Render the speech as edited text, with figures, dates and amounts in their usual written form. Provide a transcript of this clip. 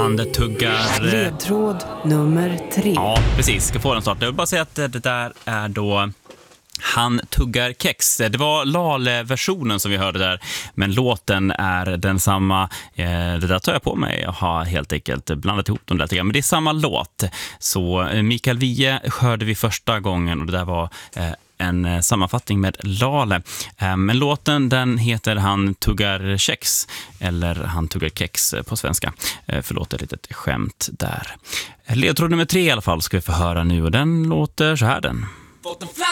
Han tuggar... Ledtråd nummer 3. Ja, precis. Ska få den snart. Jag vill bara säga att det där är då... Han tuggar kex. Det var Lale-versionen som vi hörde där, men låten är densamma. Det där tar jag på mig. Jag har helt enkelt blandat ihop dem där. Men det är samma låt. Så Mikael Wiehe hörde vi första gången och det där var en sammanfattning med Lale. Men låten den heter Han tuggar kex, eller Han tuggar kex på svenska. Förlåt ett litet skämt där. Ledtråd nummer 3 i alla fall ska vi få höra nu, och den låter så här den. Fått en flaska